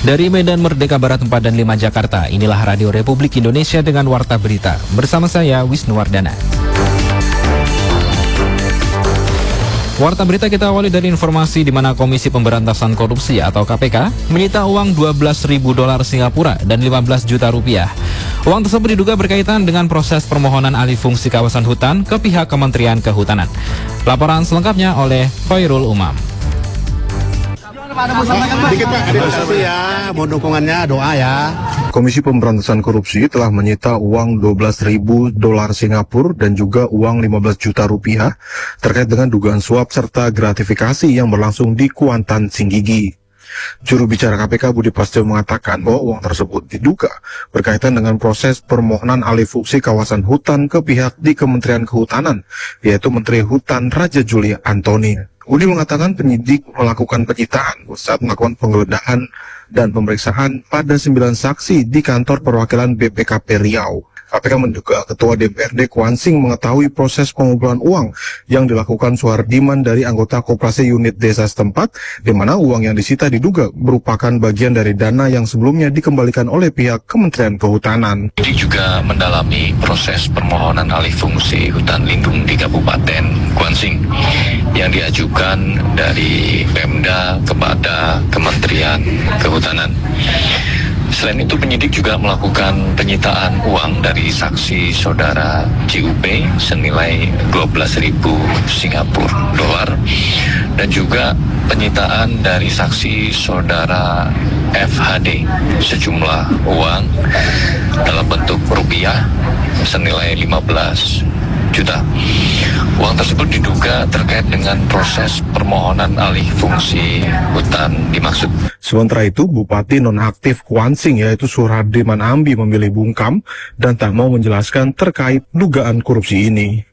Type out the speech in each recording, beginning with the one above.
Dari Medan Merdeka Barat 4 dan 5 Jakarta, inilah Radio Republik Indonesia dengan Warta Berita. Bersama saya, Wisnuwardana. Warta Berita kita awali dari informasi di mana Komisi Pemberantasan Korupsi atau KPK menyita uang 12.000 dolar Singapura dan 15 juta rupiah. Uang tersebut diduga berkaitan dengan proses permohonan alih fungsi kawasan hutan ke pihak Kementerian Kehutanan. Laporan selengkapnya oleh Khairul Umam. Dikit Pak, ada ya, mohon dukungannya, doa ya. Komisi Pemberantasan Korupsi telah menyita uang 12.000 dolar Singapura dan juga uang 15 juta rupiah terkait dengan dugaan suap serta gratifikasi yang berlangsung di Kuantan, Singgigi. Juru bicara KPK Budi Prasetyo mengatakan bahwa uang tersebut diduga berkaitan dengan proses permohonan alih fungsi kawasan hutan ke pihak di Kementerian Kehutanan, yaitu Menteri Hutan Raja Juli Antoni. Budi mengatakan penyidik melakukan penyitaan saat melakukan penggeledahan dan pemeriksaan pada 9 saksi di kantor perwakilan BPKP Riau. KPK menduga Ketua DPRD Kuansing mengetahui proses pengumpulan uang yang dilakukan Suhardiman dari anggota koperasi unit desa setempat, di mana uang yang disita diduga merupakan bagian dari dana yang sebelumnya dikembalikan oleh pihak Kementerian Kehutanan. Ini juga mendalami proses permohonan alih fungsi hutan lindung di Kabupaten Kuansing yang diajukan dari Pemda kepada Kementerian Kehutanan. Selain itu, penyidik juga melakukan penyitaan uang dari saksi saudara JUP senilai 12.000 Singapura dolar dan juga penyitaan dari saksi saudara FHD sejumlah uang dalam bentuk rupiah senilai 15 juta. Uang tersebut diduga terkait dengan proses permohonan alih fungsi hutan dimaksud. Sementara itu, Bupati nonaktif Kuansing yaitu Suhardiman Ambi memilih bungkam dan tak mau menjelaskan terkait dugaan korupsi ini.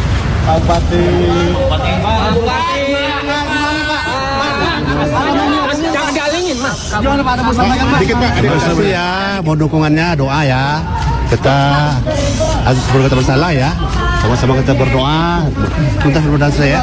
Dikit Pak, ada ya, mohon dukungannya, doa ya. Kita harus berkata bersalah ya. Sama-sama kita berdoa. Tuntas berdoa saya.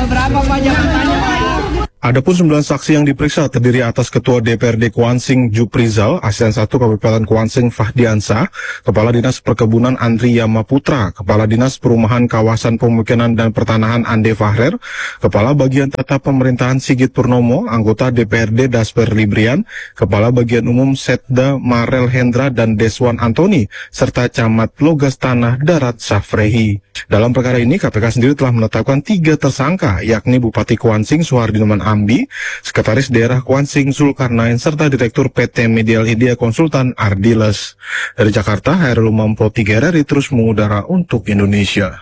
Adapun 9 saksi yang diperiksa terdiri atas Ketua DPRD Kuansing Juprizal, Asisten 1 Kabupaten Kuansing Fahdiansah, Kepala Dinas Perkebunan Andri Yamaputra, Kepala Dinas Perumahan Kawasan Pemukiman dan Pertanahan Ande Fahrer, Kepala Bagian Tata Pemerintahan Sigit Purnomo, anggota DPRD Dasper Librian, Kepala Bagian Umum Setda Marel Hendra dan Deswan Antoni, serta Camat Logas Tanah Darat Safrehi. Dalam perkara ini, KPK sendiri telah menetapkan 3 tersangka, yakni Bupati Kuansing Suhardiman Ambi, Sekretaris Daerah Kuansing Zulkarnain, serta Direktur PT Medial India Konsultan Ardiles. Dari Jakarta, Khairul Umam Pro 3 RRI terus mengudara untuk Indonesia.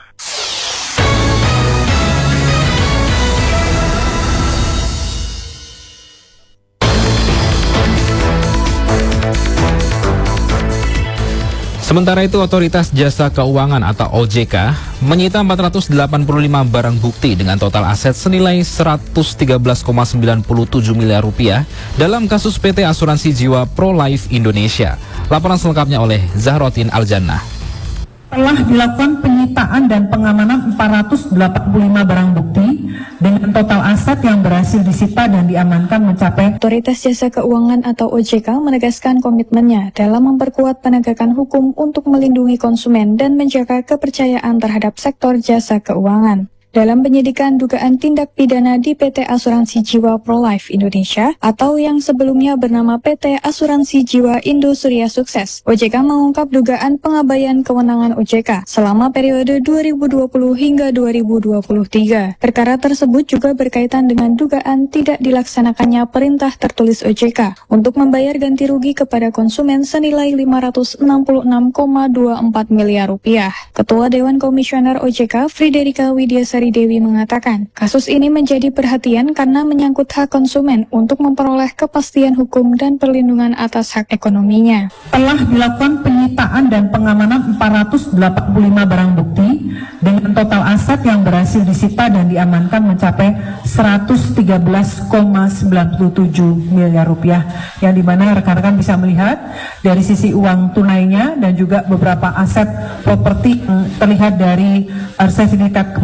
Sementara itu, Otoritas Jasa Keuangan atau OJK menyita 485 barang bukti dengan total aset senilai 113,97 miliar rupiah dalam kasus PT Asuransi Jiwa Pro Life Indonesia. Laporan selengkapnya oleh Zahrotin Aljannah. Telah dilakukan penyitaan dan pengamanan 485 barang bukti dengan total aset yang berhasil disita dan diamankan mencapai. Otoritas Jasa Keuangan atau OJK menegaskan komitmennya dalam memperkuat penegakan hukum untuk melindungi konsumen dan menjaga kepercayaan terhadap sektor jasa keuangan. Dalam penyidikan dugaan tindak pidana di PT Asuransi Jiwa Pro Life Indonesia atau yang sebelumnya bernama PT Asuransi Jiwa Indo Surya Sukses, OJK mengungkap dugaan pengabaian kewenangan OJK selama periode 2020 hingga 2023. Perkara tersebut juga berkaitan dengan dugaan tidak dilaksanakannya perintah tertulis OJK untuk membayar ganti rugi kepada konsumen senilai 566,24 miliar rupiah. Ketua Dewan Komisioner OJK Friderika Widyasari Dewi mengatakan, kasus ini menjadi perhatian karena menyangkut hak konsumen untuk memperoleh kepastian hukum dan perlindungan atas hak ekonominya. Telah dilakukan penyitaan dan pengamanan 485 barang bukti dengan total aset yang berhasil disita dan diamankan mencapai 113,97 miliar rupiah, yang dimana rekan-rekan bisa melihat dari sisi uang tunainya dan juga beberapa aset properti terlihat dari sertifikat kepemilikan.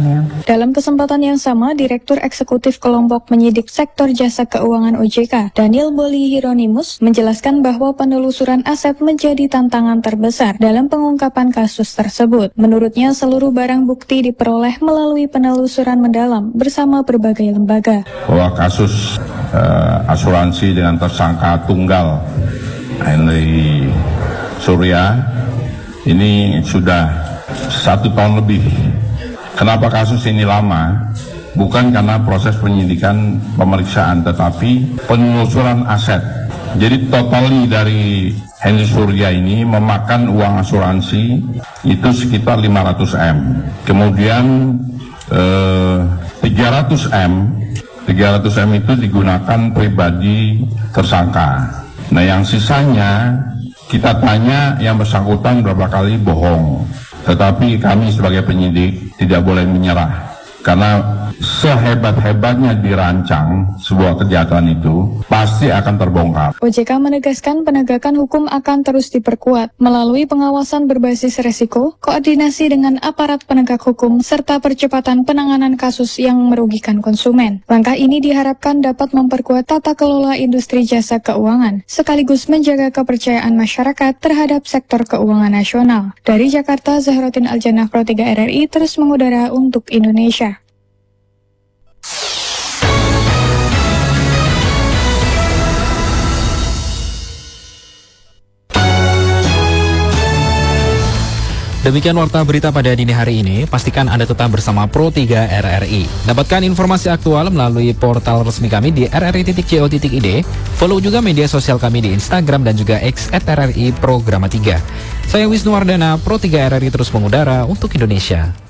kedepannya. Dalam kesempatan yang sama, Direktur Eksekutif Kelompok Penyidik Sektor Jasa Keuangan OJK, Daniel Boli Hieronymus, menjelaskan bahwa penelusuran aset menjadi tantangan terbesar dalam pengungkapan kasus tersebut. Menurutnya, seluruh barang bukti diperoleh melalui penelusuran mendalam bersama berbagai lembaga. Bahwa kasus asuransi dengan tersangka tunggal Henry Surya ini sudah 1 tahun lebih. Kenapa kasus ini lama? Bukan karena proses penyidikan pemeriksaan, tetapi penelusuran aset. Jadi totali dari Henry Surya ini memakan uang asuransi itu sekitar 500 M. Kemudian 300 M itu digunakan pribadi tersangka. Nah, yang sisanya kita tanya yang bersangkutan berapa kali bohong. Tetapi kami sebagai penyidik tidak boleh menyerah. Karena sehebat-hebatnya dirancang sebuah kejahatan itu pasti akan terbongkar. OJK menegaskan penegakan hukum akan terus diperkuat melalui pengawasan berbasis resiko, koordinasi dengan aparat penegak hukum, serta percepatan penanganan kasus yang merugikan konsumen. Langkah ini diharapkan dapat memperkuat tata kelola industri jasa keuangan, sekaligus menjaga kepercayaan masyarakat terhadap sektor keuangan nasional. Dari Jakarta, Zahrotin Aljannah, Pro 3 RRI, terus mengudara untuk Indonesia. Demikian warta berita pada dini hari ini. Pastikan Anda tetap bersama Pro 3 RRI. Dapatkan informasi aktual melalui portal resmi kami di rri.co.id. Follow juga media sosial kami di Instagram dan juga X @RRI Programa 3. Saya Wisnu Wardana, Pro 3 RRI terus mengudara untuk Indonesia.